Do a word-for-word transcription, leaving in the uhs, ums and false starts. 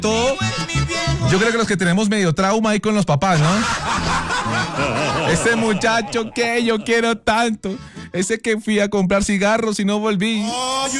todo, yo creo que los que tenemos medio trauma ahí con los papás, ¿no? Ese muchacho que yo quiero tanto, ese que fui a comprar cigarros y no volví.